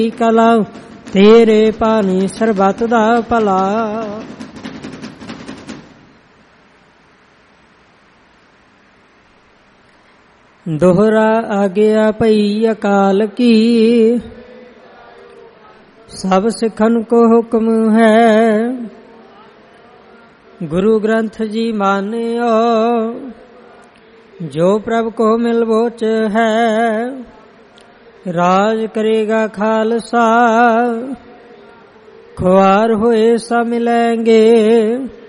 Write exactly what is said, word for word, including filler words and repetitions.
ਕਲਾ ਤੇਰੇ ਪਾਣੀ ਸਰਬੱਤ ਦਾ ਭਲਾ। ਦੋਹਰਾ ਆਗਿਆ ਪਈ ਅਕਾਲ ਕੀ, ਸਭ ਸਿੱਖਨ ਕੋ ਹੁਕਮ ਹੈ। ਗੁਰੂ ਗ੍ਰੰਥ ਜੀ ਮਾਨਿਓ, ਜੋ ਪ੍ਰਭ ਕੋ ਮਿਲਵੋਚ ਹੈ। ਰਾਜ ਕਰੇਗਾ ਖਾਲਸਾ, ਖੁਆਰ ਹੋਏ ਸਭ ਮਿਲੈਂਗੇ।